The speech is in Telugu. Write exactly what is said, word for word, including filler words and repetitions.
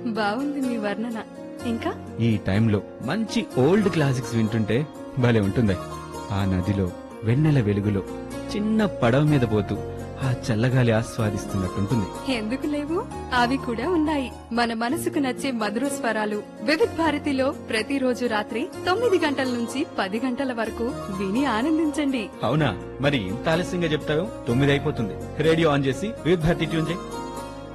బాగుంది మీ వర్ణన. ఇంకా ఈ టైంలో మంచి ఓల్డ్ క్లాసిక్స్ వింటుంటే భలే ఉంటుంది. ఆ నదిలో వెన్నెల వెలుగులో చిన్న పడవ మీద పోతూ ఆ చల్లగాలి ఆస్వాదిస్తున్నట్టుంటుంది. ఎందుకు లేవు, అవి కూడా ఉన్నాయి. మన మనసుకు నచ్చే మధుర స్వరాలు వివిధ్ భారతిలో ప్రతిరోజు రాత్రి తొమ్మిది గంటల నుంచి పది గంటల వరకు విని ఆనందించండి. అవునా, మరి ఇంత ఆలస్యంగా చెప్తావు? తొమ్మిది అయిపోతుంది. రేడియో ఆన్ చేసి వివిధ భారతి ట్యూన్ చేయి.